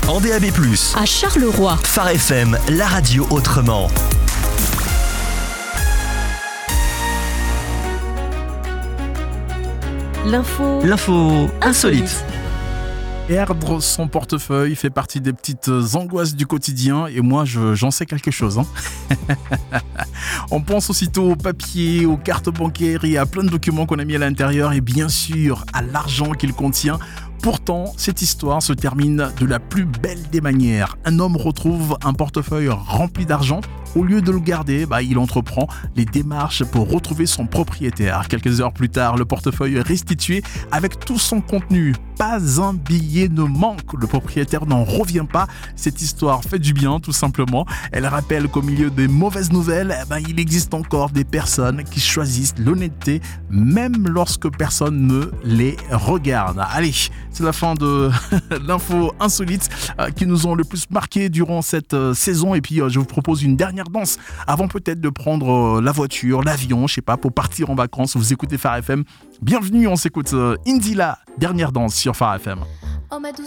en DAB+. À Charleroi. Phare FM, la radio autrement. L'info insolite. Perdre son portefeuille fait partie des petites angoisses du quotidien et moi j'en sais quelque chose. On pense aussitôt aux papiers, aux cartes bancaires et à plein de documents qu'on a mis à l'intérieur et bien sûr à l'argent qu'il contient. Pourtant, cette histoire se termine de la plus belle des manières. Un homme retrouve un portefeuille rempli d'argent. Au lieu de le garder, il entreprend les démarches pour retrouver son propriétaire. Quelques heures plus tard, le portefeuille est restitué avec tout son contenu. Pas un billet ne manque. Le propriétaire n'en revient pas. Cette histoire fait du bien, tout simplement. Elle rappelle qu'au milieu des mauvaises nouvelles, il existe encore des personnes qui choisissent l'honnêteté, même lorsque personne ne les regarde. Allez, c'est la fin de l'info insolite qui nous ont le plus marqué durant cette saison. Et puis, je vous propose une dernière danse avant peut-être de prendre la voiture, l'avion, pour partir en vacances. Vous écoutez Phare FM. Bienvenue, on s'écoute Indila, dernière danse sur Phare FM. Oh ma douce